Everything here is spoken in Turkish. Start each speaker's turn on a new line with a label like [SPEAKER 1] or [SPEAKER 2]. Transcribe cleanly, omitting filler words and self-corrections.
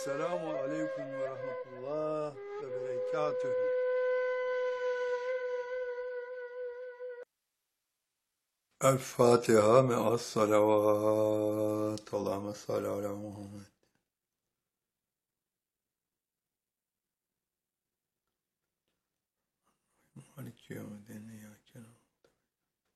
[SPEAKER 1] Esselamu aleyküm ve rahmetullah ve berekatühü. El Fatiha me'as salavat. Allahümme salli ala Muhammed. Maliki yevmiddin. İyyâke na'budu